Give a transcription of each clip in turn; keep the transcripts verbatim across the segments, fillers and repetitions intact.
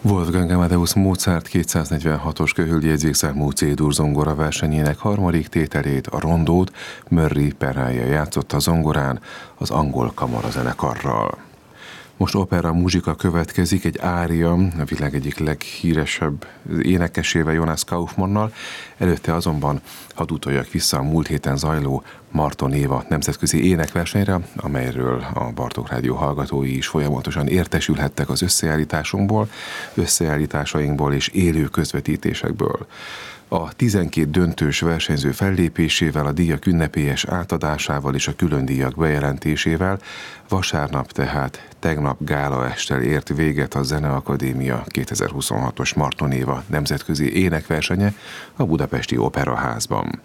Wolfgang Amadeus Mozart kétszáznegyvenhatos köhöljegyzékszámú C-dur zongora versenyének harmadik tételét, a rondót Murray Perrella játszotta zongorán az angol kamarazenekarral. Most opera muzsika következik, egy ária, a világ egyik leghíresebb énekesével, Jonas Kaufmannnal, előtte azonban hadd utaljak vissza a múlt héten zajló Marton Éva nemzetközi énekversenyre, amelyről a Bartók Rádió hallgatói is folyamatosan értesülhettek az összeállításunkból, összeállításainkból és élő közvetítésekből. A tizenkét döntős versenyző fellépésével, a díjak ünnepélyes átadásával és a külön díjak bejelentésével vasárnap, tehát tegnap gálaesttel ért véget a Zeneakadémia kétezer-huszonhatos Marton Éva nemzetközi énekversenye a Budapesti Operaházban.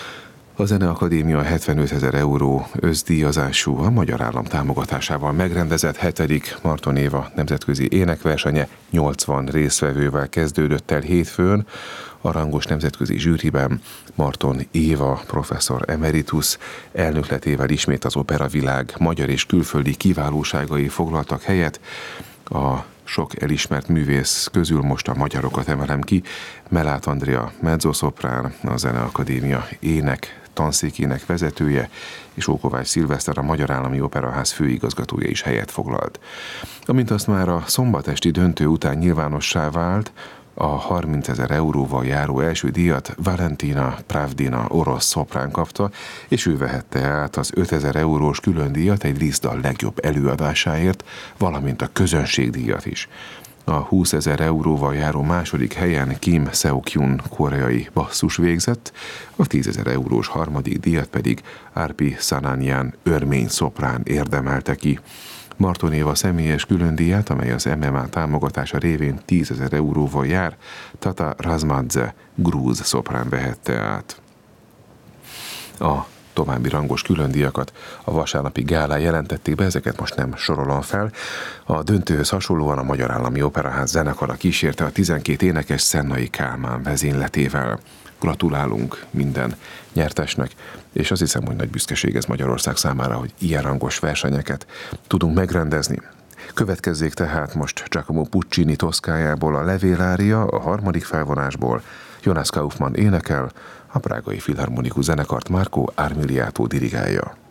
A Zeneakadémia hetvenötezer euró összdíjazású, a magyar állam támogatásával megrendezett hetedik Marton Éva nemzetközi énekversenye nyolcvan résztvevővel kezdődött el hétfőn. A rangos nemzetközi zsűriben Marton Éva professzor emeritus elnökletével ismét az operavilág magyar és külföldi kiválóságai foglaltak helyet. A sok elismert művész közül most a magyarokat emelem ki: Mellát Andrea mezzoszoprán, a Zeneakadémia ének tanszékének vezetője, és Ókovács Szilveszter, a Magyar Állami Operaház főigazgatója is helyet foglalt. Amint azt már a szombatesti döntő után nyilvánossá vált, a harmincezer euróval járó első díjat Valentina Pravdina orosz szoprán kapta, és ő vehette át az ötezer eurós külön díjat egy Liszt-dal legjobb előadásáért, valamint a közönségdíjat is. A húszezer euróval járó második helyen Kim Seok-jun koreai basszus végzett, a tízezer eurós harmadik díjat pedig Arpi Sananyan örmény szoprán érdemelte ki. Marton Éva személyes különdíjat, amely az em em á támogatása révén tízezer euróval jár, Tata Razmadze grúz szoprán vehette át. A további rangos különdíjakat a vasárnapi gálán jelentették be, ezeket most nem sorolom fel. A döntőhöz hasonlóan a Magyar Állami Operaház zenekara kísérte a tizenkét énekes Szennai Kálmán vezényletével. Gratulálunk minden nyertesnek, és azt hiszem, hogy nagy büszkeség ez Magyarország számára, hogy ilyen rangos versenyeket tudunk megrendezni. Következzék tehát most Giacomo Puccini Toszkájából a levélária, a harmadik felvonásból. Jonas Kaufmann énekel, a Prágai Filharmonikus Zenekart Marco Armiliato dirigálja.